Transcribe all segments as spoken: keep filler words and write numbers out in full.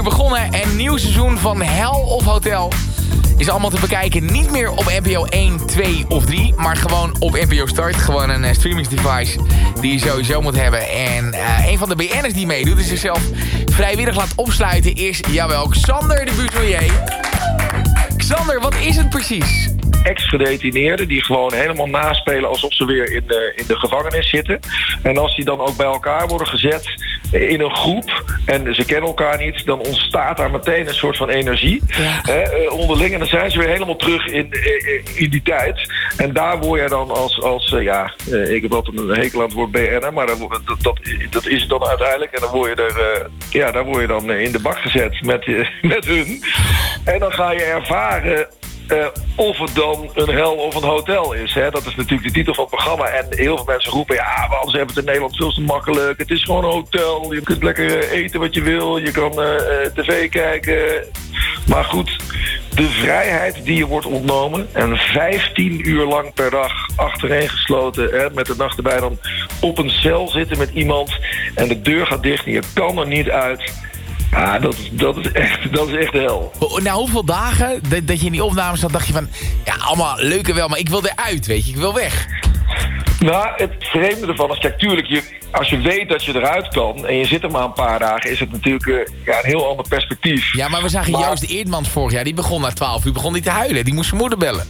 weer begonnen. En nieuw seizoen van Hel of Hotel is allemaal te bekijken. Niet meer op N P O één, twee of drie. Maar gewoon op N P O Start. Gewoon een uh, streamingsdevice die je sowieso moet hebben. En uh, een van de B N'ers die meedoet, die zichzelf vrijwillig laat opsluiten, is, jawel, Xander de Busnoyer. Xander, wat is het precies? Ex-gedetineerden die gewoon helemaal naspelen alsof ze weer in de, in de gevangenis zitten. En als die dan ook bij elkaar worden gezet in een groep en ze kennen elkaar niet, dan ontstaat daar meteen een soort van energie. Ja. Eh, onderling. En dan zijn ze weer helemaal terug in, in, in die tijd. En daar word je dan als, als uh, ja, uh, ik heb altijd een hekel aan het woord B N'er, maar dat, dat, dat is het dan uiteindelijk. En dan word je er, uh, ja, daar word je dan in de bak gezet met, uh, met hun. En dan ga je ervaren Uh, of het dan een hel of een hotel is. Hè? Dat is natuurlijk de titel van het programma. En heel veel mensen roepen, ja, maar anders hebben we het in Nederland veel te makkelijk. Het is gewoon een hotel. Je kunt lekker eten wat je wil. Je kan uh, tv kijken. Maar goed, de vrijheid die je wordt ontnomen. En vijftien uur lang per dag achtereengesloten. Hè, met de nacht erbij dan op een cel zitten met iemand. En de deur gaat dicht en je kan er niet uit. Ja, dat, dat, is echt, dat is echt de hel. Na hoeveel dagen dat, dat je in die opnames zat, dacht je van, ja, allemaal leuk en wel, maar ik wil eruit, weet je, ik wil weg. Nou, het vreemde ervan is, kijk, tuurlijk, je, als je weet dat je eruit kan en je zit er maar een paar dagen, is het natuurlijk uh, ja, een heel ander perspectief. Ja, maar we zagen maar Joost Eerdmans vorig jaar, die begon na twaalf uur, begon die te huilen, die moest zijn moeder bellen.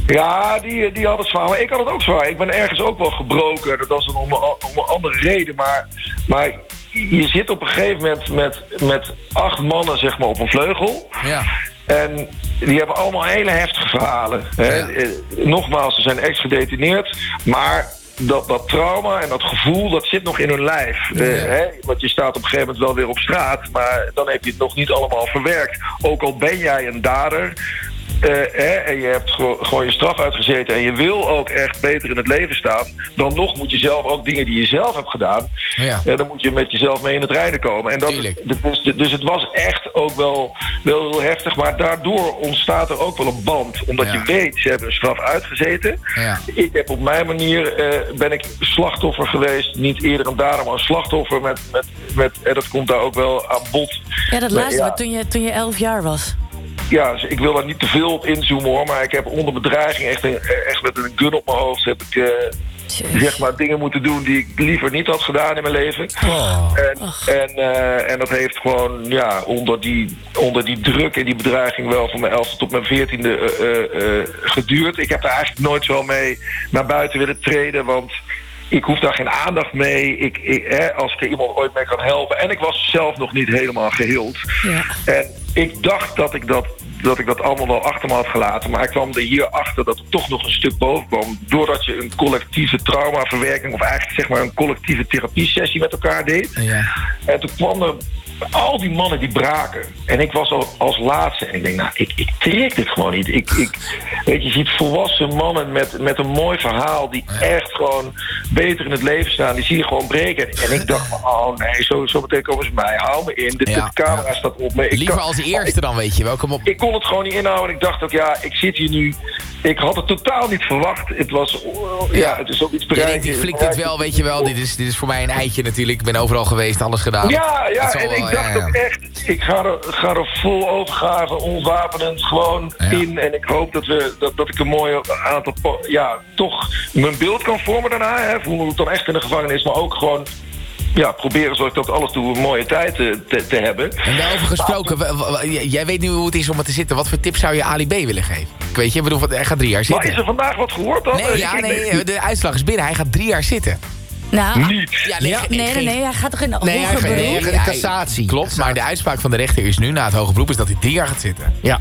Ja, die, die had het zwaar. Maar ik had het ook zwaar. Ik ben ergens ook wel gebroken. Dat was een, om, een, om een andere reden. Maar, maar je zit op een gegeven moment met, met acht mannen, zeg maar, op een vleugel. Ja. En die hebben allemaal hele heftige verhalen. Hè? Ja. Nogmaals, ze zijn ex-gedetineerd. Maar dat, dat trauma en dat gevoel, dat zit nog in hun lijf. Ja. Uh, hè? Want je staat op een gegeven moment wel weer op straat. Maar dan heb je het nog niet allemaal verwerkt. Ook al ben jij een dader. Uh, hè, en je hebt gewoon, gewoon je straf uitgezeten en je wil ook echt beter in het leven staan, dan nog moet je zelf ook dingen die je zelf hebt gedaan, ja. uh, dan moet je met jezelf mee in het rijden komen. En dat is, dus, dus het was echt ook wel, wel heel heftig, maar daardoor ontstaat er ook wel een band. Omdat ja. je weet, ze hebben een straf uitgezeten. Ja. Ik heb op mijn manier, uh, ben ik slachtoffer geweest, niet eerder een dader, maar een slachtoffer met, met, met en dat komt daar ook wel aan bod. Ja, dat laatste, ja. toen je, toen je elf jaar was. Ja, dus ik wil daar niet te veel op inzoomen hoor, maar ik heb onder bedreiging echt, een, echt met een gun op mijn hoofd heb ik uh, zeg maar dingen moeten doen die ik liever niet had gedaan in mijn leven. Oh. En, en, uh, en dat heeft gewoon ja, onder, die, onder die druk en die bedreiging wel van mijn elfde tot mijn veertiende uh, uh, uh, geduurd. Ik heb daar eigenlijk nooit zo mee naar buiten willen treden, want ik hoef daar geen aandacht mee. Ik, ik, hè, als ik er iemand ooit mee kan helpen. En ik was zelf nog niet helemaal geheeld. Ja. En ik dacht dat ik dat, dat ik dat allemaal wel achter me had gelaten. Maar ik kwam er hier achter dat er toch nog een stuk boven kwam. Doordat je een collectieve traumaverwerking, of eigenlijk zeg maar een collectieve therapiesessie met elkaar deed. Ja. En toen kwam er al die mannen die braken. En ik was al als laatste. En ik denk, nou, ik, ik trek dit gewoon niet. Ik, ik, weet je, je ziet volwassen mannen met, met een mooi verhaal die ja. echt gewoon beter in het leven staan. Die zie je gewoon breken. En ik dacht van, oh nee, zo, zo meteen komen ze mij. Hou me in. De, ja. de camera staat op me. Ik Liever kan, als eerste dan, weet je wel. Kom op. Ik kon het gewoon niet inhouden. Ik dacht ook, ja, ik zit hier nu. Ik had het totaal niet verwacht. Het was, uh, ja, ja, het is ook iets bereikt. Ik flikt het wel, weet je wel. Dit is, dit is voor mij een eitje natuurlijk. Ik ben overal geweest, alles gedaan. Ja, ja, en wel, ik dacht ja, ja. ook echt, ik ga er, ga er vol overgave, onwapenend gewoon ja. in. En ik hoop dat, we, dat, dat ik een mooi aantal, ja, toch mijn beeld kan vormen daarna. Hè, hoe het dan echt in de gevangenis, maar ook gewoon ja, proberen zoals ik dat alles toe een mooie tijd te, te, te hebben. En daarover gesproken, nou, jij weet nu hoe het is om er te zitten. Wat voor tips zou je Ali B willen geven? Ik weet je, ik bedoel, hij gaat drie jaar zitten. Maar is er vandaag wat gehoord dan? Nee, ja, nee, de uitslag is binnen. Hij gaat drie jaar zitten. Nou, niet. Ja, nee, nee, nee, nee, nee, hij gaat toch in de nee, hoger beroep? Nee, hij gaat in cassatie. Klopt, cassatie. Maar de uitspraak van de rechter is nu na het hoge beroep is dat hij drie jaar gaat zitten. Ja.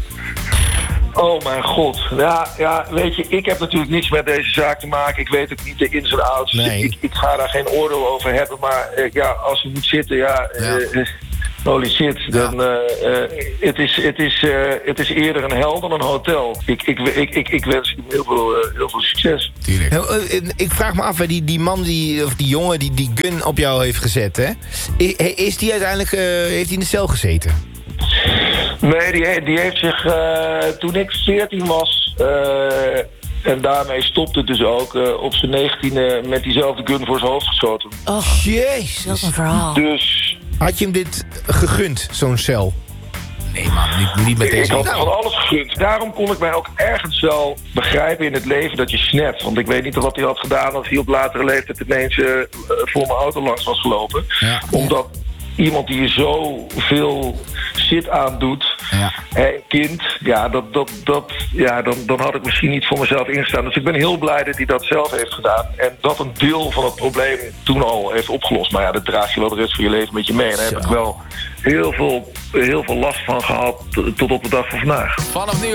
Oh mijn god. Ja, ja, weet je, ik heb natuurlijk niets met deze zaak te maken. Ik weet ook niet de ins en outs. Nee. Ik, ik ga daar geen oordeel over hebben. Maar uh, ja, als je moet zitten, ja... ja. Uh, holy shit, dan, ja. uh, uh, het, is, het, is, uh, het is eerder een hel dan een hotel. Ik, ik, ik, ik, ik wens hem heel veel, uh, heel veel succes. Tuurlijk. Nou, uh, ik vraag me af, die, die man, die, of die jongen die die gun op jou heeft gezet, hè? Is die uiteindelijk, uh, heeft hij in de cel gezeten? Nee, die, die heeft zich, uh, toen ik veertien was... Uh, en daarmee stopte het dus ook uh, op zijn negentiende met diezelfde gun voor zijn hoofd geschoten. Oh, jezus. Dat is een verhaal. Dus... Had je hem dit gegund, zo'n cel? Nee man, niet, niet met deze. Ik had van alles gegund. Daarom kon ik mij ook ergens wel begrijpen in het leven dat je snapt. Want ik weet niet wat hij had gedaan als hij op latere leeftijd ineens uh, voor mijn auto langs was gelopen. Ja. Omdat iemand die je zoveel shit aandoet, ja. Een kind, ja, dat, dat, dat, ja dan, dan had ik misschien niet voor mezelf ingestaan. Dus ik ben heel blij dat hij dat zelf heeft gedaan. En dat een deel van het probleem toen al heeft opgelost. Maar ja, dat draag je wel de rest van je leven met je mee. En daar heb ik wel heel veel, heel veel last van gehad tot op de dag van vandaag. Vanaf nu